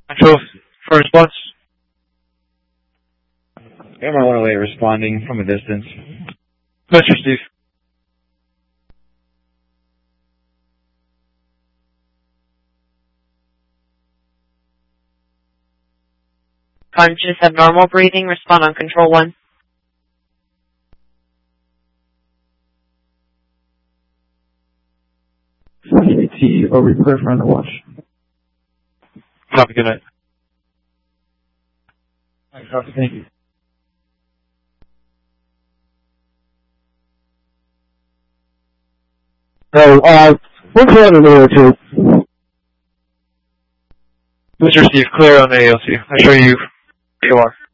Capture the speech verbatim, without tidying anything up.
Control for response. M R one oh eight responding from a distance. Mister Steve. Conscious abnormal breathing. Respond on control one. T over clear for underwatch. Copy, good night. Copy, thank you. So, uh, we're clear on the A O two. Mister Steve, clear on the A O C. I show you you are.